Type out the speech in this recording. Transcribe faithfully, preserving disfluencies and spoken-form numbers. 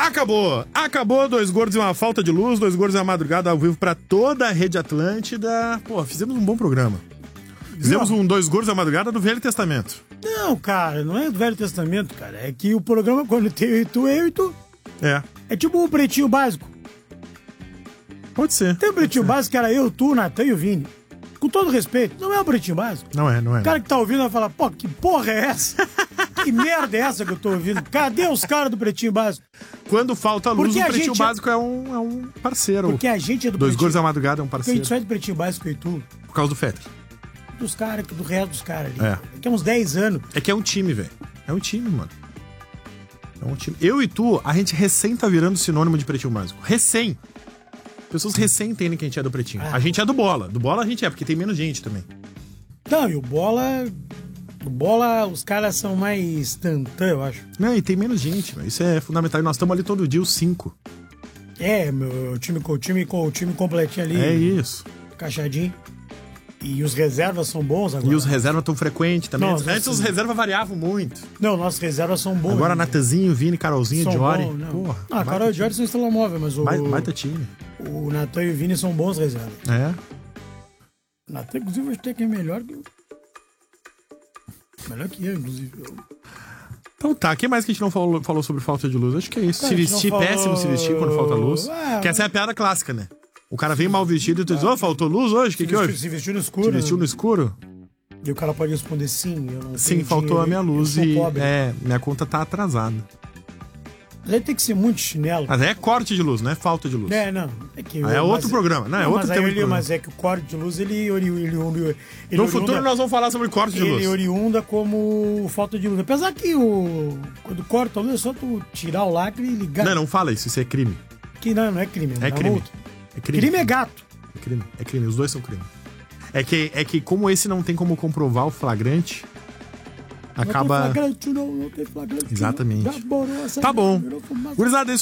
Acabou! Acabou, Dois Gordos e uma Falta de Luz, Dois Gordos e uma Madrugada ao vivo pra toda a Rede Atlântida. Pô, fizemos um bom programa. Fizemos um Dois Gordos e uma Madrugada do Velho Testamento. Não, cara, não é do Velho Testamento, cara. É que o programa, quando tem eu e tu, eu e tu. É. É tipo um Pretinho Básico. Pode ser. Tem um Pretinho Básico que era eu, tu, o Natan e o Vini. Com todo respeito, não é um Pretinho Básico. Não é, não é. O cara que tá ouvindo vai falar, pô, que porra é essa? Que merda é essa que eu tô ouvindo? Cadê os caras do Pretinho Básico? Quando falta luz, Porque o a Pretinho gente Básico é um, é um parceiro. Porque a gente é do Dois Pretinho... Gordos e uma Madrugada é um Porque a parceiro. gente só é do Pretinho Básico eu e tu. Por causa do Fetter. Dos caras, do resto dos caras ali. É. Daqui a uns dez anos. É que é um time, velho. É um time, mano. É um time. Eu e tu, a gente recém tá virando sinônimo de Pretinho Básico. Recém. Pessoas recém entendem que a gente é do Pretinho. Ah. A gente é do Bola. Do Bola a gente é, porque tem menos gente também. Não, e o Bola... O Bola, os caras são mais tantã, eu acho. Não, e tem menos gente, velho. Isso é fundamental. E nós estamos ali todo dia, os cinco. É, meu, o time, o time, o time completinho ali. É isso. Caixadinho. E os reservas são bons agora. E os reservas estão frequentes também. Não, Antes, Antes os reservas variavam muito. Não, nossos reservas são bons. Agora, né? Natanzinho, Vini, Carolzinho, São Jory. bons, não. Porra. Ah, a Carol e o Jory são estrela móvel, mas o... Baita time. O Natan e o Vini são bons reservas. É. O Natan, inclusive, acho que é melhor que... Melhor que eu, inclusive. Então tá, o que mais que a gente não falou, falou sobre falta de luz? Acho que é isso. Cara, Se a gente vestir, não falou- péssimo se vestir quando falta luz. Ah, que essa é a piada clássica, né? O cara vem mal vestido e tu diz, ô, faltou luz hoje? O que Se que vestiu, hoje? se vestiu no escuro. Se vestiu né? no escuro? E o cara pode responder sim. Eu não Sim, tenho faltou a dinheiro, minha luz eu sou e... pobre. É, minha conta tá atrasada. Mas aí tem que ser muito chinelo. Mas aí é corte de luz, não é falta de luz. É, não. É que Aí é eu- outro mas- programa. Não, é outro mas aí tema de ele- programa. Mas é que o corte de luz, ele... ele, ele, ele, ele No oriunda- futuro nós vamos falar sobre corte de luz. Ele oriunda como falta de luz. Apesar que o... Quando corta a luz é só tu tirar o lacre e ligar. Não, não fala isso, isso é crime. Que não, não é crime. É uma crime. multa. É crime. Crime é gato. É crime, é crime, os dois são crime. É que, é que como esse não tem como comprovar o flagrante, acaba... Não tem flagrante, não. Não tem flagrante. Exatamente. Não. Já borou essa Tá bom. virou fumaça. Gurizada,